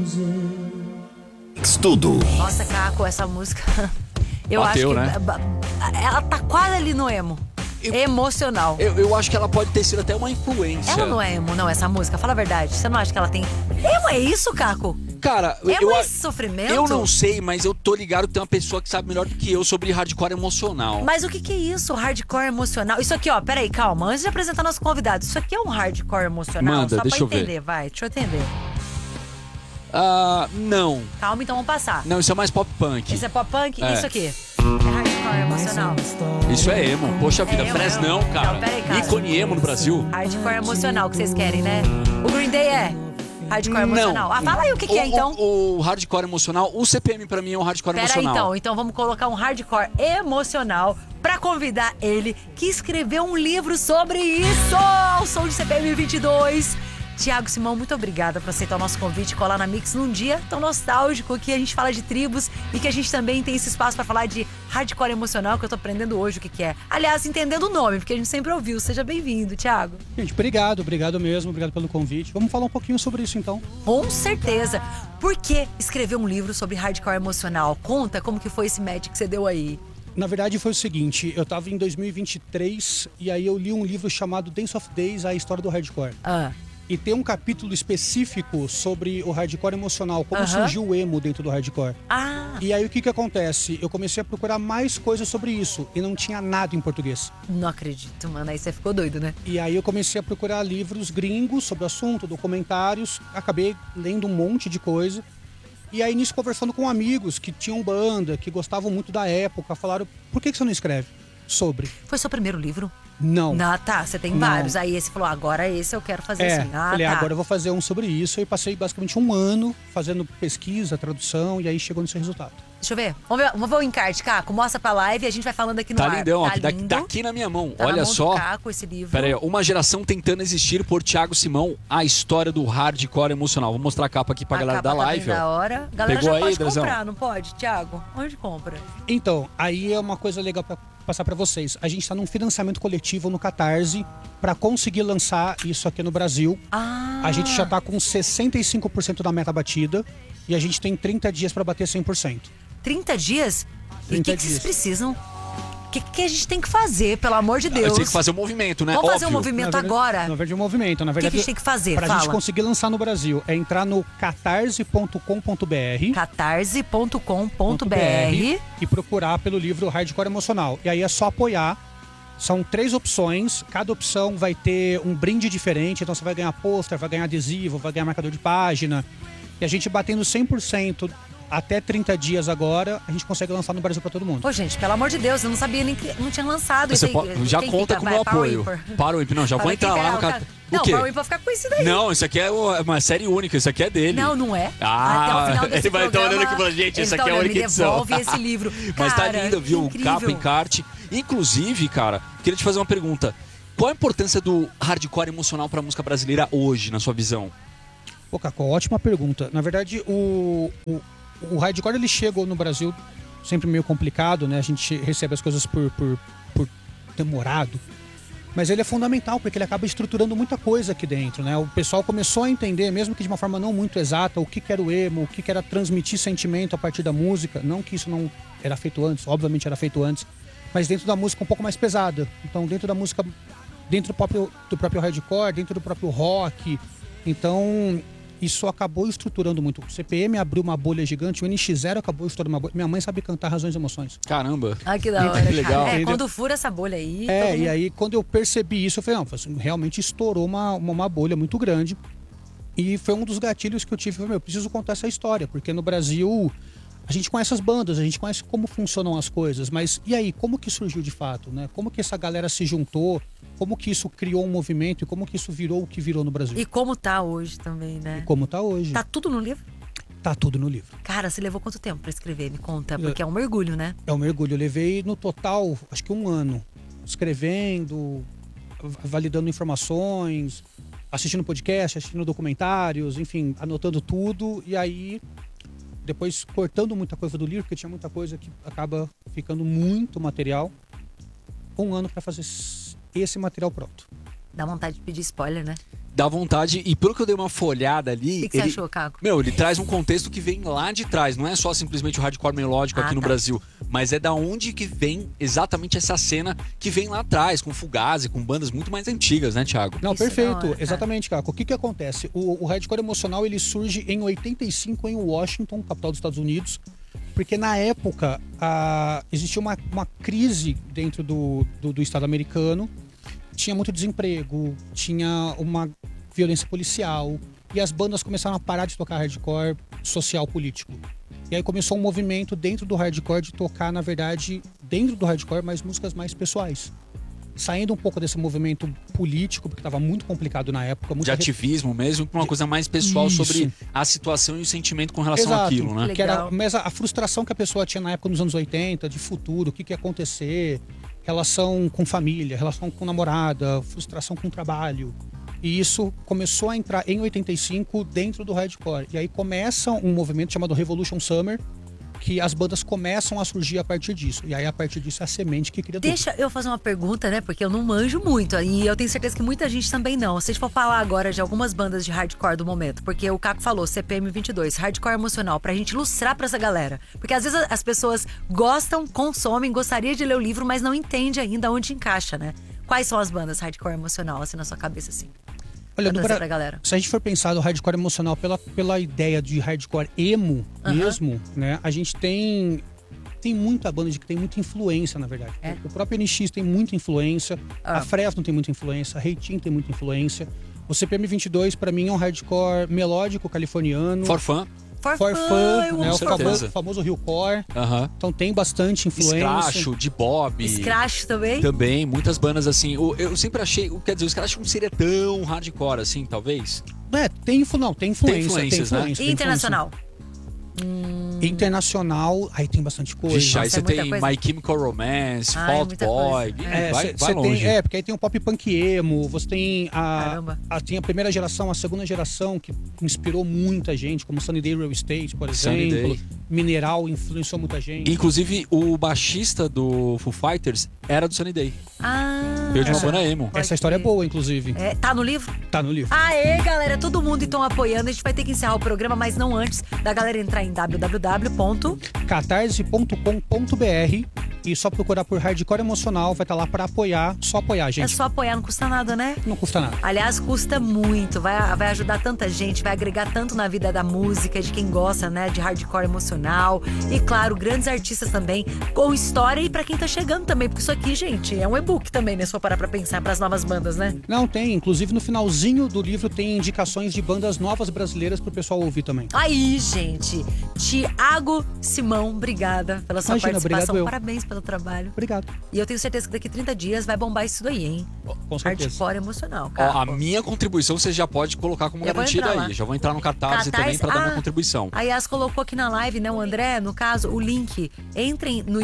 Tudo. Nossa, Caco, essa música. Eu Bateu, acho que. né? Ela tá quase ali no emo. Emocional. Eu acho que ela pode ter sido até uma influência. Ela não é emo, não, essa música. Fala a verdade. Você não acha que ela tem. Emo é isso, Caco? Cara, Emo é esse sofrimento? eu não sei, mas eu tô ligado que tem uma pessoa que sabe melhor do que eu sobre hardcore emocional. Mas o que é isso? Hardcore emocional? Isso aqui, ó, peraí, calma. Antes de apresentar nosso convidado, isso aqui é um hardcore emocional? Manda, só deixa pra eu ver. entender, vai, deixa eu entender. Não. Calma, então vamos passar. Não, isso é mais pop punk. Isso é pop punk? É. Isso aqui. É hardcore emocional. Isso é emo. Poxa vida, emo, Fresnão, emo. cara. Não, peraí, cara. Ícone emo no Brasil. Hardcore emocional que vocês querem, né? O Green Day é hardcore emocional. Ah, fala aí o que é, então. O hardcore emocional, o CPM pra mim é um hardcore Pera aí, emocional. então vamos colocar um hardcore emocional pra convidar ele, que escreveu um livro sobre isso, ao som de CPM 22. Thiago Simão, muito obrigada por aceitar o nosso convite e colar na Mix num dia tão nostálgico que a gente fala de tribos e que a gente também tem esse espaço pra falar de hardcore emocional, que eu tô aprendendo hoje o que é. Aliás, entendendo o nome, porque a gente sempre ouviu. Seja bem-vindo, Thiago. Gente, obrigado mesmo, obrigado pelo convite. Vamos falar um pouquinho sobre isso então. Com certeza. Por que escrever um livro sobre hardcore emocional? Conta como que foi esse match que você deu aí. Na verdade foi o seguinte, eu tava em 2023 e aí eu li um livro chamado Dance of Days, a história do hardcore. E tem um capítulo específico sobre o hardcore emocional, como surgiu o emo dentro do hardcore. E aí o que acontece? Eu comecei a procurar mais coisas sobre isso e não tinha nada em português. Não acredito, mano. Aí você ficou doido, né? E aí eu comecei a procurar livros gringos sobre o assunto, documentários, acabei lendo um monte de coisa. E aí nisso, conversando com amigos que tinham banda, que gostavam muito da época, falaram, por que você não escreve sobre? Foi seu primeiro livro? Não. Ah, tá. Você tem Não. vários. Aí esse falou, agora esse eu quero fazer assim. Falei, agora eu vou fazer um sobre isso. E passei basicamente um ano fazendo pesquisa, tradução, e aí chegou nesse resultado. Deixa eu ver. Vamos ver o encarte, Caco. Mostra pra live e a gente vai falando aqui no Tá ar. lindão, ó, Tá que lindo. tá aqui na minha mão. Tá na Olha mão do só. Caco, esse livro. Pera aí, uma geração tentando existir por Thiago Simão, a história do hardcore emocional. Vou mostrar a capa aqui pra galera da live. Tá bem da hora. Galera Pegou já aí, pode Drezão? comprar, não pode, Thiago? Onde compra? Então, aí é uma coisa legal pra passar pra vocês. A gente tá num financiamento coletivo no Catarse pra conseguir lançar isso aqui no Brasil. A gente já tá com 65% da meta batida e a gente tem 30 dias pra bater 100%. 30 dias? E o 30 que vocês dias. precisam? O que a gente tem que fazer, pelo amor de Deus? Tem que fazer um movimento, né? Vamos fazer um Óbvio. movimento agora. Na verdade, é um movimento. Na O que verdade, a gente tem que fazer? pra Fala. gente conseguir lançar no Brasil, é entrar no catarse.com.br catarse.com.br e procurar pelo livro Hardcore Emocional. E aí é só apoiar. São 3 opções, cada opção vai ter um brinde diferente, então você vai ganhar pôster, vai ganhar adesivo, vai ganhar marcador de página. E a gente batendo 100% até 30 dias agora, a gente consegue lançar no Brasil pra todo mundo. Ô, gente, pelo amor de Deus, eu não sabia nem que não tinha lançado. Você Isso aí. já Quem conta que com o vai? meu Power apoio. Whipper. Power Whipper, não, já vou Quem entrar que lá é no o cara. cara? O Não, quê? o Power Whipper vai ficar conhecido aí. Não, isso aqui é uma série única, isso aqui é dele. Não é. Até o Ah, final desse ele vai estar programa, olhando aqui e falando, gente, ele essa tá aqui é a olhando, única me edição. devolve esse livro. Mas tá Cara, lindo, viu? incrível. Capa, encarte. Inclusive, cara, queria te fazer uma pergunta. Qual a importância do hardcore emocional pra música brasileira hoje, na sua visão? Pô, Caco, ótima pergunta. Na verdade, o hardcore ele chegou no Brasil sempre meio complicado, né? A gente recebe as coisas por demorado. Mas ele é fundamental, porque ele acaba estruturando muita coisa aqui dentro, né? O pessoal começou a entender, mesmo que de uma forma não muito exata, o que era o emo, o que era transmitir sentimento a partir da música. Não que isso não era feito antes, obviamente era feito antes, mas dentro da música um pouco mais pesada. Então, dentro da música, dentro do próprio hardcore, dentro do próprio rock. Então, isso acabou estruturando muito. O CPM abriu uma bolha gigante, o NX0 acabou estourando uma bolha. Minha mãe sabe cantar Razões e Emoções. Caramba. Ah, que da hora, Que legal. cara. Quando fura essa bolha aí... É, todo e mundo- aí quando eu percebi isso, eu falei, não, assim, realmente estourou uma bolha muito grande. E foi um dos gatilhos que eu tive. Eu falei, eu preciso contar essa história, porque no Brasil a gente conhece as bandas, a gente conhece como funcionam as coisas, mas e aí, como que surgiu de fato, né? Como que essa galera se juntou, como que isso criou um movimento e como que isso virou o que virou no Brasil. E como tá hoje também, né? Como tá hoje. Tá tudo no livro? Tá tudo no livro. Cara, você levou quanto tempo pra escrever? Me conta, porque é um mergulho, né? É um mergulho. Eu levei no total, acho que 1 ano, escrevendo, validando informações, assistindo podcast, assistindo documentários, enfim, anotando tudo. E aí, depois cortando muita coisa do livro, porque tinha muita coisa que acaba ficando muito material. 1 ano para fazer esse material pronto. Dá vontade de pedir spoiler, né? Dá vontade, e pelo que eu dei uma folhada ali... O que você achou, Caco? Ele traz um contexto que vem lá de trás, não é só simplesmente o hardcore melódico aqui no tá. Brasil, mas é da onde que vem exatamente essa cena que vem lá atrás, com Fugazi, com bandas muito mais antigas, né, Thiago? Não, Isso é da perfeito. hora, Exatamente, Caco. O que acontece? O hardcore emocional, ele surge em 85 em Washington, capital dos Estados Unidos, porque na época existia uma crise dentro do estado americano, tinha muito desemprego, tinha uma violência policial, e as bandas começaram a parar de tocar hardcore social político. E aí começou um movimento dentro do hardcore de tocar, na verdade, dentro do hardcore, mas músicas mais pessoais. Saindo um pouco desse movimento político, porque estava muito complicado na época. De ativismo mesmo, para uma coisa mais pessoal sobre a situação e o sentimento com relação àquilo, né? Que era mas a frustração que a pessoa tinha na época, nos anos 80, de futuro, o que ia acontecer, relação com família, relação com namorada, frustração com trabalho. E isso começou a entrar em 85 dentro do hardcore. E aí começa um movimento chamado Revolution Summer, que as bandas começam a surgir a partir disso. E aí, a partir disso, é a semente que cria tudo. Deixa eu fazer uma pergunta, né? Porque eu não manjo muito. E eu tenho certeza que muita gente também não. Se a gente for falar agora de algumas bandas de hardcore do momento, porque o Caco falou, CPM 22, hardcore emocional, pra gente ilustrar pra essa galera. Porque às vezes as pessoas gostam, consomem, gostaria de ler o livro, mas não entende ainda onde encaixa, né? Quais são as bandas hardcore emocional, assim, na sua cabeça, assim? Olha, pra galera. Se a gente for pensar do hardcore emocional pela ideia de hardcore emo mesmo, né? A gente tem muita banda que tem muita influência, na verdade. É. O próprio NX tem muita influência, a Fresno tem muita influência, a Reitinho tem muita influência. O CPM 22, pra mim, é um hardcore melódico californiano. For Fun. For Fun, eu né? amo O For Fun. famoso Hillcore. Aham. Então tem bastante influência. Scratch, de Bob. Scratch também? Também, muitas bandas assim. Eu sempre achei, quer dizer, o Scratch não seria tão hardcore assim, talvez. Tem influência. Tem influências, né? E internacional? Internacional, aí tem bastante coisa. Vixe, aí Nossa, você é muita tem coisa. My Chemical Romance, Ai, Fault muita Boy, coisa. vai longe. Porque aí tem um pop punk emo, você tem Caramba. tem a primeira geração, a segunda geração, que inspirou muita gente, como Sunny Day Real Estate, por Sunny exemplo. Day. Mineral influenciou muita gente. Inclusive, o baixista do Foo Fighters era do Sunny Day. Veio de uma banda emo. Pode Essa história é crer. boa, inclusive. Tá no livro? Tá no livro. Aê, galera, todo mundo então apoiando. A gente vai ter que encerrar o programa, mas não antes da galera entrar em catarse.com.br e só procurar por Hardcore Emocional, vai estar lá pra apoiar. Só apoiar, É gente. só apoiar, não custa nada, né? Não custa nada. Aliás, custa muito, vai ajudar tanta gente, vai agregar tanto na vida da música, de quem gosta, né, de hardcore emocional. E claro, grandes artistas também, com história e pra quem tá chegando também, porque isso aqui, gente, é um e-book também, né, se for parar pra pensar pras novas bandas, né? Não, tem. Inclusive, no finalzinho do livro tem indicações de bandas novas brasileiras pro pessoal ouvir também. Aí, gente, Thiago Simão, obrigada pela sua Imagina, participação, obrigado eu. parabéns pelo trabalho. Obrigado. E eu tenho certeza que daqui 30 dias vai bombar isso daí, hein? Com certeza. Hardcore emocional, Ó, cara. a minha contribuição você já pode colocar como Já vou garantida entrar lá. aí. Já vou entrar no Catarse também pra dar minha contribuição. A Yas colocou aqui na live, né, o André, no caso, o link. Entrem no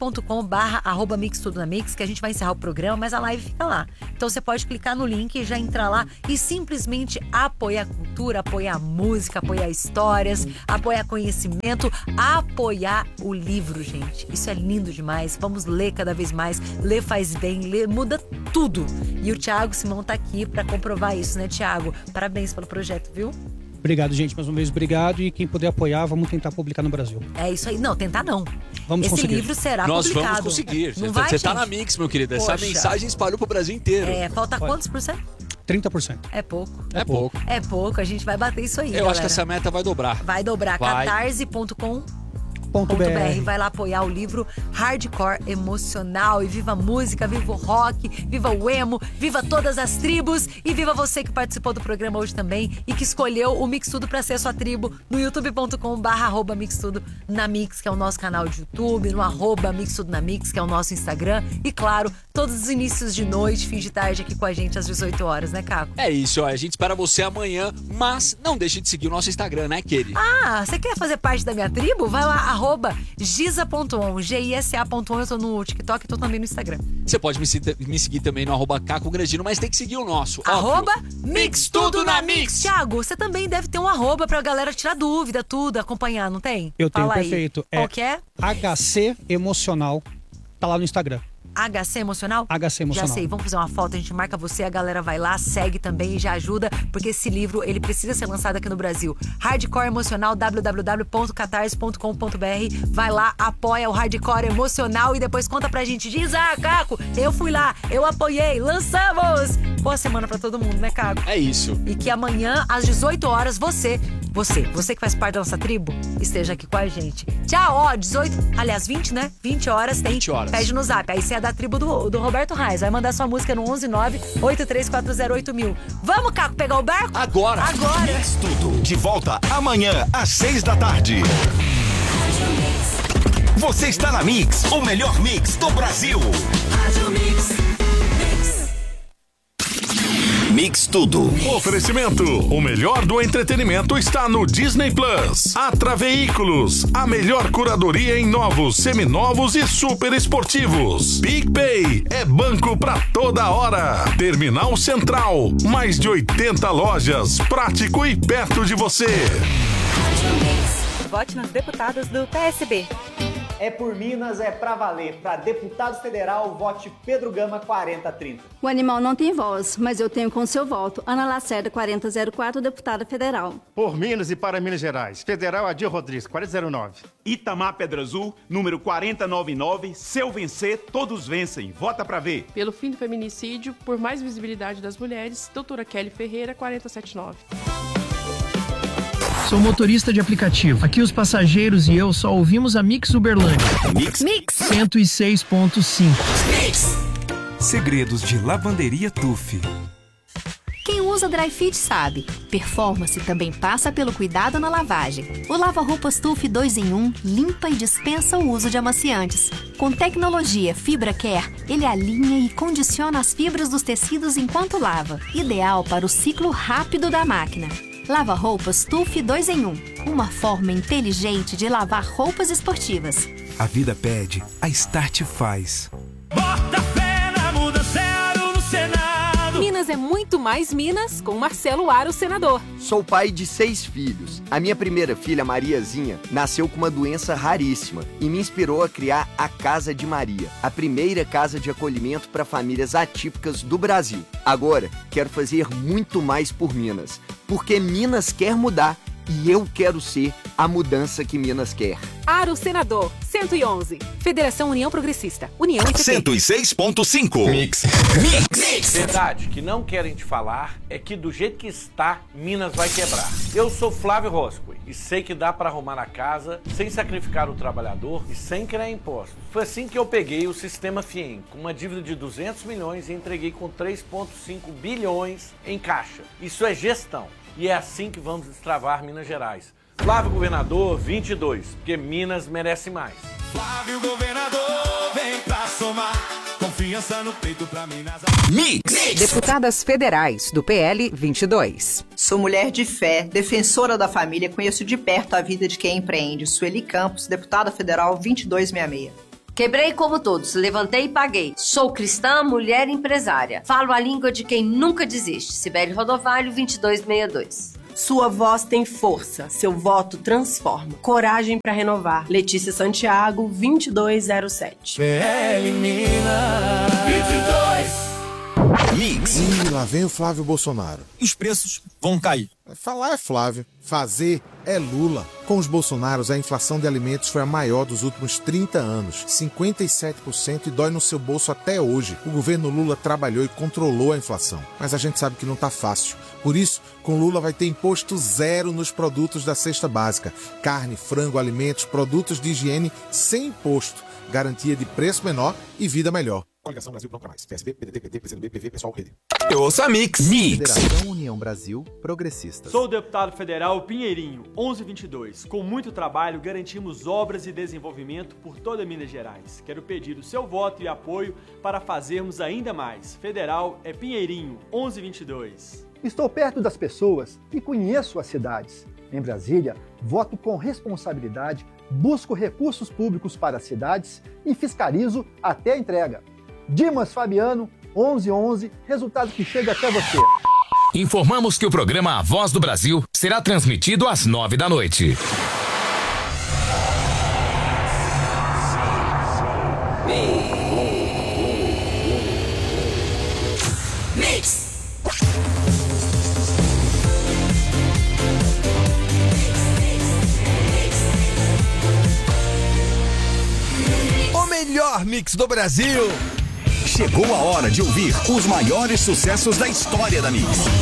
youtube.com/mixtudonamix, que a gente vai encerrar o programa, mas a live fica lá. Então você pode clicar no link e já entrar lá e simplesmente apoiar a cultura, apoiar a música, apoiar histórias, apoiar conhecimento, apoiar o livro, gente. Isso é lindo demais. Vamos ler cada vez mais. Ler faz bem, ler muda tudo. E o Thiago Simão tá aqui pra comprovar isso, né, Thiago? Parabéns pelo projeto, viu? Obrigado, gente. Mais uma vez, obrigado. E quem puder apoiar, vamos tentar publicar no Brasil. É isso aí. Não, tentar não. Vamos Esse conseguir. livro será Nós publicado. vamos conseguir. Não vai, Você tá gente? na Mix, meu querido. Essa Poxa. mensagem espalhou pro Brasil inteiro. Falta quantos por cento? 30%. É pouco. É pouco. É pouco, a gente vai bater isso aí, Eu galera. acho que essa meta vai dobrar. Vai dobrar. Vai. catarse.com.br. .br. Vai lá apoiar o livro Hardcore Emocional. E viva a música, viva o rock, viva o emo, viva todas as tribos. E viva você que participou do programa hoje também e que escolheu o Mix Tudo pra ser a sua tribo no youtube.com/mixtudonamix, que é o nosso canal de YouTube, no @mixtudonamix, que é o nosso Instagram. E claro, todos os inícios de noite, fim de tarde aqui com a gente às 18 horas, né, Caco? É isso, ó. A gente espera você amanhã, mas não deixe de seguir o nosso Instagram, né, Kelly? Você quer fazer parte da minha tribo? Vai lá, @gisa.on, GISA.on. Eu tô no TikTok e tô também no Instagram. Você pode me seguir também no @CacoGrandino, mas tem que seguir o nosso. Arroba óbvio. Mix Tudo na Mix. Thiago, você também deve ter um arroba pra galera tirar dúvida, tudo, acompanhar, não tem? Eu tenho, Fala aí. perfeito. Qual que é? HC Emocional. Tá lá no Instagram. HC Emocional? HC Emocional. Já sei, vamos fazer uma foto, a gente marca você, a galera vai lá, segue também e já ajuda, porque esse livro, ele precisa ser lançado aqui no Brasil. Hardcore Emocional, www.catarse.com.br. Vai lá, apoia o Hardcore Emocional e depois conta pra gente. Diz, Caco, eu fui lá, eu apoiei, lançamos! Boa semana pra todo mundo, né, Caco? É isso. E que amanhã, às 18 horas, você que faz parte da nossa tribo, esteja aqui com a gente. Tchau, 20, né? 20 horas tem. 20 horas. Pede no zap. Aí você é da tribo do Roberto Reis. Vai mandar sua música no 119-83408000. Vamos, Caco, pegar o barco? Agora. Mix Tudo, de volta amanhã às 6 da tarde. Você está na Mix, o melhor mix do Brasil. Mix Tudo. Oferecimento. O melhor do entretenimento está no Disney Plus. Atra Veículos. A melhor curadoria em novos, seminovos e super esportivos. PicPay. É banco pra toda hora. Terminal Central. Mais de 80 lojas. Prático e perto de você. Vote nas deputadas do PSB. É por Minas, é pra valer. Para deputado federal, vote Pedro Gama 4030. O animal não tem voz, mas eu tenho com seu voto. Ana Lacerda 4004, deputada federal. Por Minas e para Minas Gerais. Federal Adir Rodrigues 4009. Itamar Pedra Azul, número 4099. Se eu vencer, todos vencem. Vota pra ver. Pelo fim do feminicídio, por mais visibilidade das mulheres, doutora Kelly Ferreira 4079. Sou motorista de aplicativo. Aqui os passageiros e eu só ouvimos a Mix Uberlândia. Mix 106.5. Mix. Segredos de lavanderia Tuf. Quem usa Dryfit sabe, performance também passa pelo cuidado na lavagem. O lava-roupas Tuf 2 em 1 limpa e dispensa o uso de amaciantes. Com tecnologia Fibra Care, ele alinha e condiciona as fibras dos tecidos enquanto lava. Ideal para o ciclo rápido da máquina. Lava-roupas Tuf 2 em 1. Uma forma inteligente de lavar roupas esportivas. A vida pede, a Start faz. Bota fé na mudança, Aro no Senado. Minas é muito mais Minas com Marcelo Aro, senador. Sou pai de 6 filhos. A minha primeira filha, Mariazinha, nasceu com uma doença raríssima e me inspirou a criar a Casa de Maria, a primeira casa de acolhimento para famílias atípicas do Brasil. Agora, quero fazer muito mais por Minas, porque Minas quer mudar e eu quero ser a mudança que Minas quer. Aro, senador, 111. Federação União Progressista. União e 106.5. Mix. Verdade que não querem te falar é que do jeito que está, Minas vai quebrar. Eu sou Flávio Roscoe e sei que dá para arrumar a casa sem sacrificar o trabalhador e sem criar impostos. Foi assim que eu peguei o sistema FIEM, com uma dívida de 200 milhões e entreguei com 3,5 bilhões em caixa. Isso é gestão. E é assim que vamos destravar Minas Gerais. Flávio Governador 22, porque Minas merece mais. Flávio Governador, vem pra somar. Confiança no peito pra Minas. Mix. Deputadas federais do PL 22. Sou mulher de fé, defensora da família, conheço de perto a vida de quem empreende. Sueli Campos, deputada federal 2266. Quebrei como todos, levantei e paguei. Sou cristã, mulher empresária. Falo a língua de quem nunca desiste. Sibeli Rodovalho, 2262. Sua voz tem força, seu voto transforma. Coragem para renovar. Letícia Santiago, 2207. PL Minas 22. Mix. E lá vem o Flávio Bolsonaro. Os preços vão cair. Falar é Flávio, fazer é Lula. Com os Bolsonaros, a inflação de alimentos foi a maior dos últimos 30 anos, 57%, e dói no seu bolso até hoje. O governo Lula trabalhou e controlou a inflação, mas a gente sabe que não tá fácil. Por isso, com Lula vai ter imposto zero nos produtos da cesta básica. Carne, frango, alimentos, produtos de higiene sem imposto. Garantia de preço menor e vida melhor. Coligação Brasil Pronto Mais. PSB, PDT, PT, PCdoB, PV, Pessoal, Rede. Eu ouço a Mix. Federação União Brasil Progressista. Sou o deputado federal Pinheirinho, 1122. Com muito trabalho, garantimos obras e desenvolvimento por toda Minas Gerais. Quero pedir o seu voto e apoio para fazermos ainda mais. Federal é Pinheirinho, 1122. Estou perto das pessoas e conheço as cidades. Em Brasília, voto com responsabilidade, busco recursos públicos para as cidades e fiscalizo até a entrega. Dimas Fabiano, 1111, resultado que chega até você. Informamos que o programa A Voz do Brasil será transmitido às 9 da noite. melhor mix do Brasil. Chegou a hora de ouvir os maiores sucessos da história da Mix.